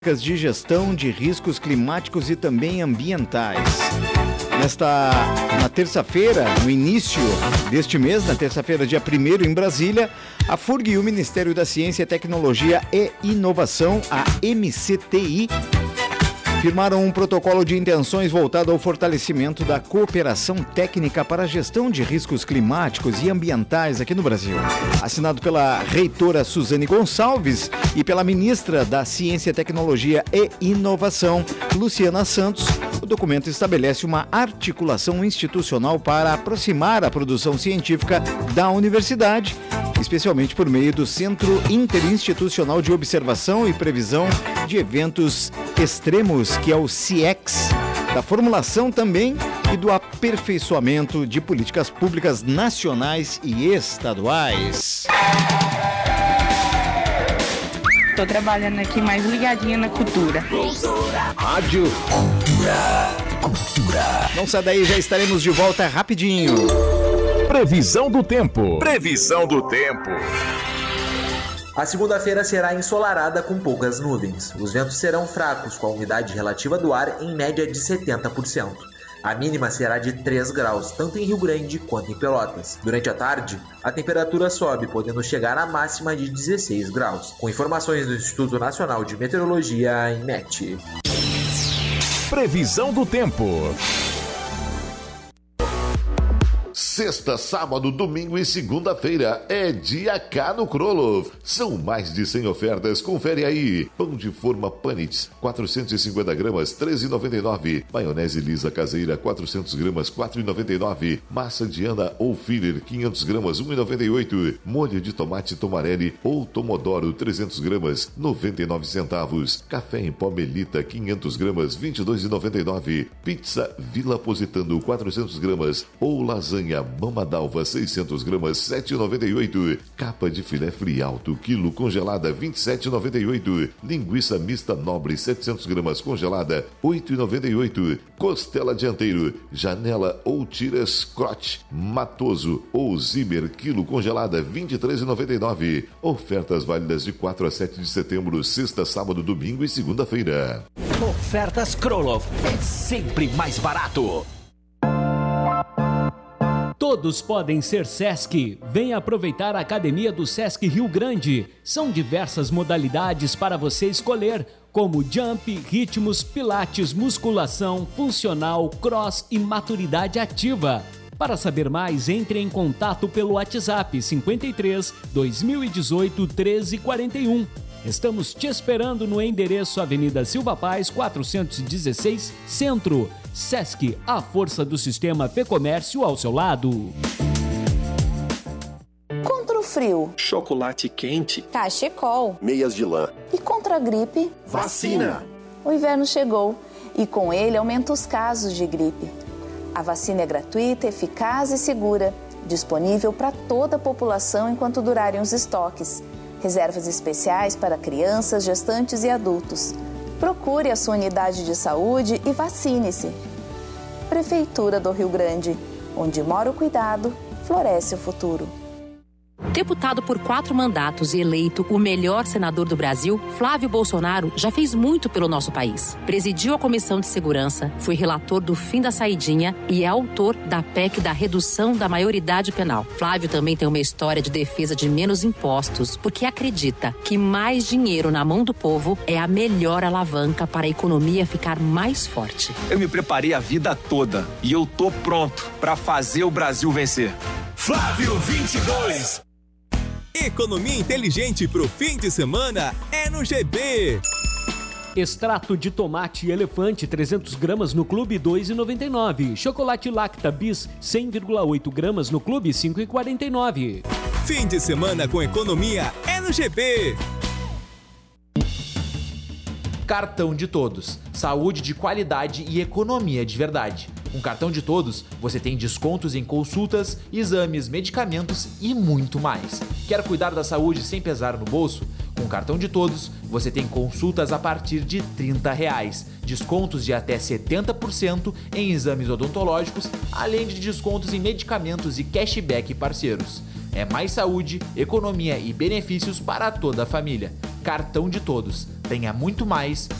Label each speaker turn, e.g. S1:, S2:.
S1: de gestão de riscos climáticos e também ambientais. Na terça-feira, no início deste mês, na terça-feira, dia 1º, em Brasília, a FURG e o Ministério da Ciência, Tecnologia e Inovação, a MCTI, firmaram um protocolo de intenções voltado ao fortalecimento da cooperação técnica para a gestão de riscos climáticos e ambientais aqui no Brasil. Assinado pela reitora Suzane Gonçalves e pela ministra da Ciência, Tecnologia e Inovação, Luciana Santos, o documento estabelece uma articulação institucional para aproximar a produção científica da universidade, especialmente por meio do Centro Interinstitucional de Observação e Previsão de Eventos Extremos, que é o CIEX, da formulação também e do aperfeiçoamento de políticas públicas nacionais e estaduais.
S2: Tô trabalhando aqui mais ligadinha na cultura.
S1: Rádio Cultura. Não sai daí, já estaremos de volta rapidinho.
S3: Previsão do tempo.
S4: A segunda-feira será ensolarada com poucas nuvens. Os ventos serão fracos, com a umidade relativa do ar em média de 70%. A mínima será de 3 graus, tanto em Rio Grande quanto em Pelotas. Durante a tarde, a temperatura sobe, podendo chegar à máxima de 16 graus. Com informações do Instituto Nacional de Meteorologia, INMET.
S3: Previsão do tempo.
S5: Sexta, sábado, domingo e segunda-feira é dia K no Krolov. São mais de 100 ofertas, confere aí. Pão de forma Panitz, 450 gramas, R$ 13,99. Maionese lisa caseira, 400 gramas, R$ 4,99. Massa Diana ou Filler, 500 gramas, R$ 1,98. Molho de tomate Tomarelli ou Tomodoro, 300 gramas, 99 centavos. Café em pó Melita, 500 gramas, R$ 22,99. Pizza Vila Positano, 400 gramas ou lasanha Mama d'Alva, 600 gramas, R$ 7,98. Capa de filé Frialto, quilo congelada, R$ 27,98. Linguiça mista nobre, 700 gramas congelada, R$ 8,98. Costela dianteiro, janela ou tiras crote, Matoso ou Zimmer, quilo congelada, R$ 23,99. Ofertas válidas de 4 a 7 de setembro, sexta, sábado, domingo e segunda-feira.
S3: Ofertas Krolov é sempre mais barato.
S6: Todos podem ser Sesc. Venha aproveitar a Academia do Sesc Rio Grande. São diversas modalidades para você escolher, como jump, ritmos, pilates, musculação, funcional, cross e maturidade ativa. Para saber mais, entre em contato pelo WhatsApp 53 2018 1341. Estamos te esperando no endereço Avenida Silva Paz, 416, Centro. Sesc, a força do sistema Fê Comércio ao seu lado.
S7: Contra o frio,
S8: chocolate quente,
S7: cachecol,
S8: meias de lã.
S7: E contra a gripe,
S8: vacina.
S7: O inverno chegou e com ele aumenta os casos de gripe. A vacina é gratuita, eficaz e segura, disponível para toda a população enquanto durarem os estoques. Reservas especiais para crianças, gestantes e adultos. Procure a sua unidade de saúde e vacine-se. Prefeitura do Rio Grande, onde mora o cuidado, floresce o futuro.
S9: Deputado por 4 mandatos e eleito o melhor senador do Brasil, Flávio Bolsonaro já fez muito pelo nosso país. Presidiu a Comissão de Segurança, foi relator do fim da saidinha e é autor da PEC da redução da maioridade penal. Flávio também tem uma história de defesa de menos impostos, porque acredita que mais dinheiro na mão do povo é a melhor alavanca para a economia ficar mais forte.
S10: Eu me preparei a vida toda e eu tô pronto para fazer o Brasil vencer.
S3: Flávio 22. Economia inteligente pro fim de semana é no GB.
S6: Extrato de tomate elefante 300 gramas no Clube 2,99. Chocolate Lacta Bis 100,8 gramas no Clube 5,49.
S3: Fim de semana com economia é no GB.
S11: Cartão de Todos. Saúde de qualidade e economia de verdade. Com o Cartão de Todos, você tem descontos em consultas, exames, medicamentos e muito mais. Quer cuidar da saúde sem pesar no bolso? Com o Cartão de Todos, você tem consultas a partir de R$ 30, descontos de até 70% em exames odontológicos, além de descontos em medicamentos e cashback parceiros. É mais saúde, economia e benefícios para toda a família. Cartão de Todos. tenha muito mais